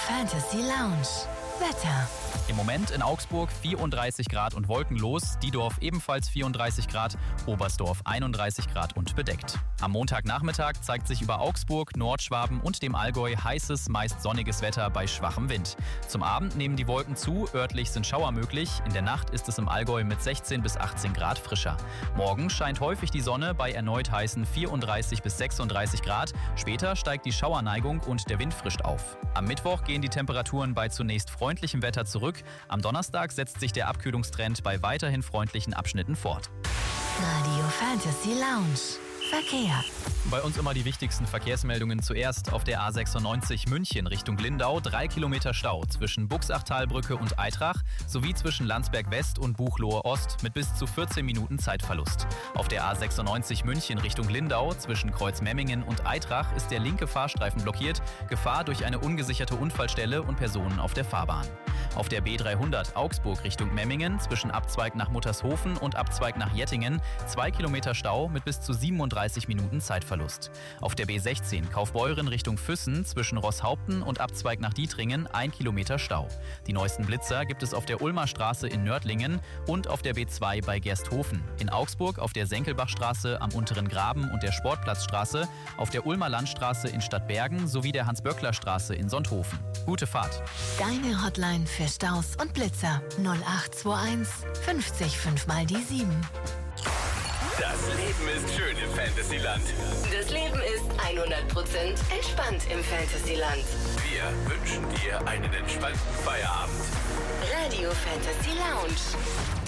Fantasy Lounge. Wetter. Im Moment in Augsburg 34 Grad und wolkenlos, Diedorf ebenfalls 34 Grad, Oberstdorf 31 Grad und bedeckt. Am Montagnachmittag zeigt sich über Augsburg, Nordschwaben und dem Allgäu heißes, meist sonniges Wetter bei schwachem Wind. Zum Abend nehmen die Wolken zu, örtlich sind Schauer möglich. In der Nacht ist es im Allgäu mit 16 bis 18 Grad frischer. Morgen scheint häufig die Sonne bei erneut heißen 34 bis 36 Grad. Später steigt die Schauerneigung und der Wind frischt auf. Am Mittwoch gehen die Temperaturen bei zunächst freundlichem Wetter zurück. Am Donnerstag setzt sich der Abkühlungstrend bei weiterhin freundlichen Abschnitten fort. Radio Fantasy Lounge. Verkehr. Bei uns immer die wichtigsten Verkehrsmeldungen zuerst. Auf der A96 München Richtung Lindau 3 Kilometer Stau zwischen Buchsachtalbrücke und Eitrach sowie zwischen Landsberg West und Buchloe Ost mit bis zu 14 Minuten Zeitverlust. Auf der A96 München Richtung Lindau zwischen Kreuzmemmingen und Eitrach ist der linke Fahrstreifen blockiert. Gefahr durch eine ungesicherte Unfallstelle und Personen auf der Fahrbahn. Auf der B300 Augsburg Richtung Memmingen zwischen Abzweig nach Muttershofen und Abzweig nach Jettingen 2 Kilometer Stau mit bis zu 37 Minuten Zeitverlust. Auf der B16 Kaufbeuren Richtung Füssen zwischen Rosshaupten und Abzweig nach Dietringen 1 Kilometer Stau. Die neuesten Blitzer gibt es auf der Ulmer Straße in Nördlingen und auf der B2 bei Gersthofen. In Augsburg auf der Senkelbachstraße am Unteren Graben und der Sportplatzstraße, auf der Ulmer Landstraße in Stadtbergen sowie der Hans-Böckler-Straße in Sonthofen. Gute Fahrt. Deine Hotline für Staus und Blitzer 0821 50 5 mal die 7. Das Leben ist schön im Fantasyland. Das Leben ist 100% entspannt im Fantasyland. Wir wünschen dir einen entspannten Feierabend. Radio Fantasy Lounge.